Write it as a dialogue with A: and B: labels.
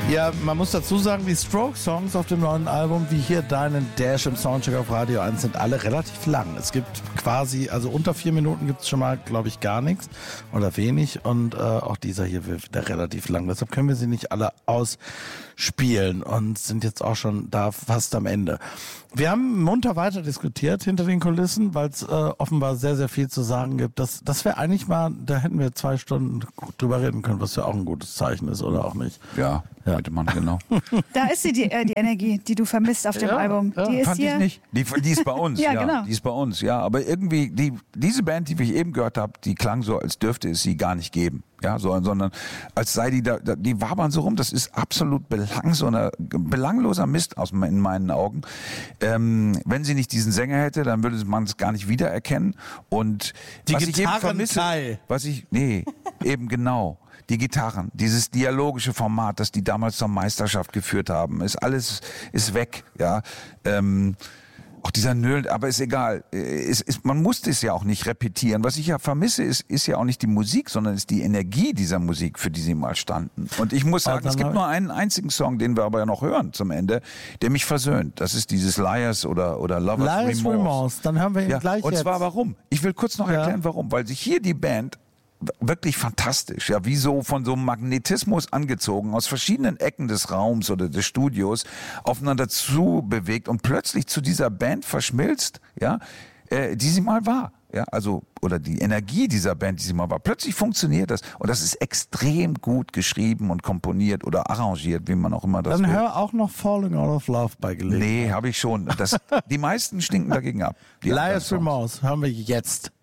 A: Ja, man muss dazu sagen, die Strokes-Songs auf dem neuen Album, wie hier Deinen Dash im Soundcheck auf Radio 1, sind alle relativ lang. Es gibt quasi, also unter 4 Minuten gibt es schon mal, glaube ich, gar nichts oder wenig. Und auch dieser hier wird wieder relativ lang. Deshalb können wir sie nicht alle ausspielen und sind jetzt auch schon da fast am Ende. Wir haben munter weiter diskutiert hinter den Kulissen, weil es offenbar sehr, sehr viel zu sagen gibt. Das wäre eigentlich mal, da hätten wir 2 Stunden drüber reden können, was ja auch ein gutes Zeichen ist, oder auch nicht?
B: Ja. Hätte man, genau.
C: Da ist sie, die Energie, die du vermisst auf dem Album. Die ist
B: fand
C: hier.
B: ich nicht. Die ist bei uns.
C: Ja, genau.
B: Die ist bei uns, ja. Aber irgendwie, diese Band, die ich eben gehört habe, die klang so, als dürfte es sie gar nicht geben. Ja, sondern als sei die da, die wabern so rum. Das ist absolut belangloser Mist in meinen Augen. Wenn sie nicht diesen Sänger hätte, dann würde man es gar nicht wiedererkennen. Und
A: die
B: was ich eben vermisse, eben genau. Die Gitarren, dieses dialogische Format, das die damals zur Meisterschaft geführt haben, ist weg, ja. Auch dieser Nöl, aber ist egal. Man musste es ja auch nicht repetieren. Was ich ja vermisse, ist ja auch nicht die Musik, sondern ist die Energie dieser Musik, für die sie mal standen. Und ich muss sagen, es gibt nur einen einzigen Song, den wir aber ja noch hören zum Ende, der mich versöhnt. Das ist dieses Liars oder Lovers Remorse.
A: Dann hören wir ihn gleich
B: und
A: jetzt.
B: zwar warum? Ich will kurz noch erklären, warum. Weil sich hier die Band wirklich fantastisch, ja, wie so von so einem Magnetismus angezogen, aus verschiedenen Ecken des Raums oder des Studios aufeinander zu bewegt und plötzlich zu dieser Band verschmilzt, ja, die sie mal war. Ja, also, oder die Energie dieser Band, die sie mal war. Plötzlich funktioniert das. Und das ist extrem gut geschrieben und komponiert oder arrangiert, wie man auch immer das
A: Dann
B: will.
A: hör auch noch Falling Out of Love bei Gelegenheit.
B: Nee, habe ich schon. Die meisten stinken dagegen ab.
A: Liars Remorse hören wir jetzt.